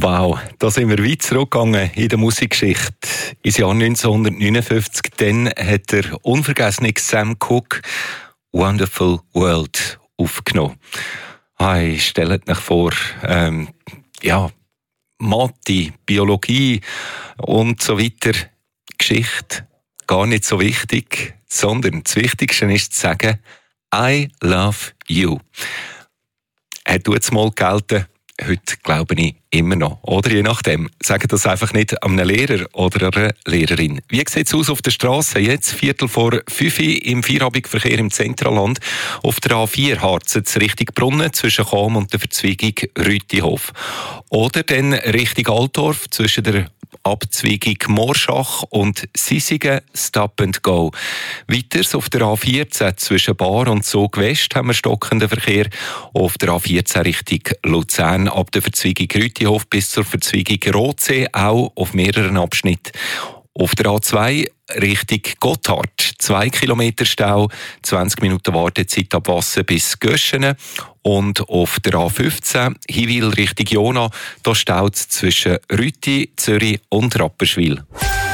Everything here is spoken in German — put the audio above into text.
Wow, da sind wir weit zurückgegangen in der Musikgeschichte. Ins Jahr 1959, dann hat der unvergessene Sam Cooke «Wonderful World» aufgenommen. Hey, stellt euch vor, Mathe, Biologie und so weiter, Geschichte, gar nicht so wichtig, sondern das Wichtigste ist zu sagen, «I love you». Er tut es mal gelten, heute glaube ich immer noch. Oder je nachdem. Sagen das einfach nicht einem Lehrer oder einer Lehrerin. Wie sieht es aus auf der Straße? Jetzt 4:45 im Feierabendverkehr im Zentralland. Auf der A4 Harzens Richtung Brunnen zwischen Cham und der Verzweigung Rütihof. Oder dann Richtung Altdorf zwischen der Abzweigung Morschach und Sisigen Stop and Go. Weiters auf der A14 zwischen Bar und Zug West haben wir stockenden Verkehr. Auf der A14 Richtung Luzern ab der Verzweigung Rütihof bis zur Verzweigung Rothsee auch auf mehreren Abschnitten. Auf der A2 Richtung Gotthard 2 Kilometer Stau, 20 Minuten Wartezeit ab Wasser bis Göschenen. Und auf der A15 Hiwil Richtung Jona, da staut es zwischen Rüti, Zürich und Rapperswil.